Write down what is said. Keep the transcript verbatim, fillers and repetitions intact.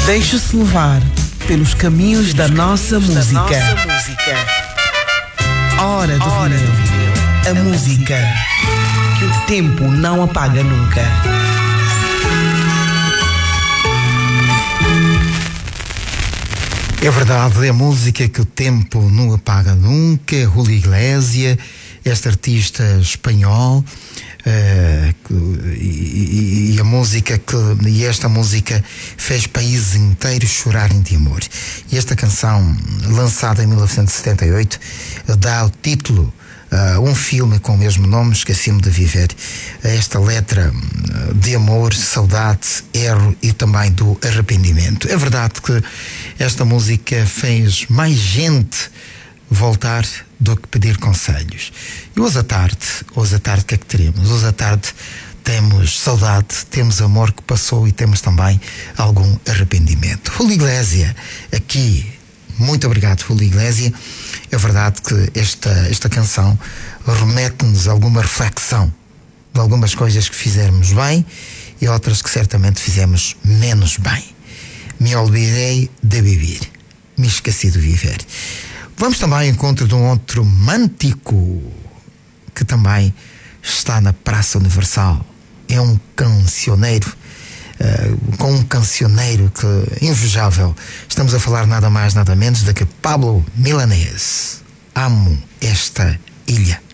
Deixe-se levar pelos caminhos da nossa música. Hora do vinil. A música que o tempo não apaga nunca. É verdade, é a música que o tempo não apaga nunca. Julio Iglesias, este artista espanhol, uh, que, e, e a música que e esta música fez países inteiros chorarem de amor. E esta canção, lançada em mil novecentos e setenta e oito, dá o título a um filme com o mesmo nome, Esqueci-me de Viver. Esta letra de amor, saudade, erro e também do arrependimento. É verdade que esta música fez mais gente voltar do que pedir conselhos. E hoje à tarde, hoje à tarde o que é que teremos? Hoje à tarde temos saudade, temos amor que passou e temos também algum arrependimento. Julio Iglesias, aqui, muito obrigado, Julio Iglesias. É verdade que esta, esta canção remete-nos a alguma reflexão de algumas coisas que fizemos bem e outras que certamente fizemos menos bem. Me olvidei de viver, me esqueci de viver. Vamos também ao encontro de um outro romântico que também está na Praça Universal. É um cancioneiro, uh, com um cancioneiro que, invejável. Estamos a falar nada mais, nada menos do que Pablo Milanés. Amo esta ilha.